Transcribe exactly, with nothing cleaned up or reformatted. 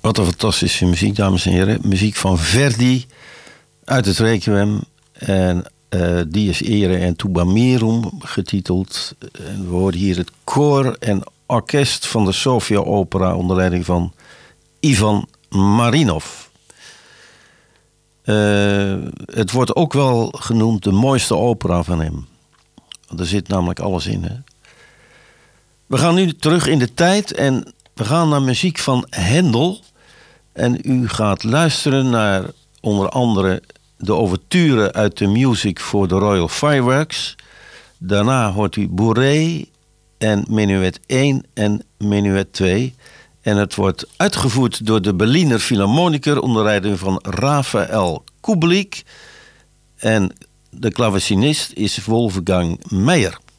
Wat een fantastische muziek, dames en heren. Muziek van Verdi uit het Requiem. En uh, Dies Irae en Tuba Mirum getiteld. En we horen hier het koor en orkest van de Sofia Opera onder leiding van Ivan Marinov. Uh, het wordt ook wel genoemd de mooiste opera van hem. Want er zit namelijk alles in. Hè? We gaan nu terug in de tijd en we gaan naar muziek van Händel. En u gaat luisteren naar onder andere de ouverture uit de Music for the Royal Fireworks. Daarna hoort u Bourrée en Menuet één en Menuet twee. En het wordt uitgevoerd door de Berliner Philharmoniker onder leiding van Rafael Kubelik. En de klavecinist is Wolfgang Meijer.